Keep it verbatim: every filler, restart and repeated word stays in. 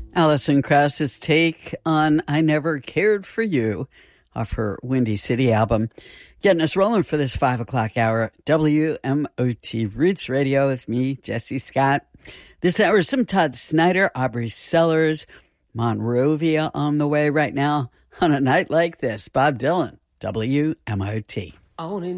Alison Krauss's take on I Never Cared for You off her Windy City album. Getting us rolling for this five o'clock hour. W M O T Roots Radio with me, Jesse Scott. This hour, some Todd Snyder, Aubrey Sellers, Monrovia on the way right now. On a night like this, Bob Dylan, W M O T. On